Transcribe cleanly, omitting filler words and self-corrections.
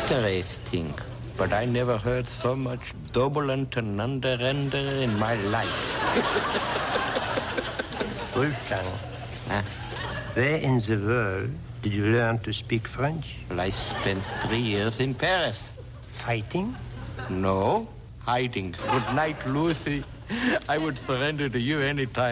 Interesting. But I never heard so much double entendre in my life. Wolfgang, Huh? where in the world did you learn to speak French? Well, I spent 3 years in Paris. Fighting? No, hiding. Good night, Lucy. I would surrender to you any time.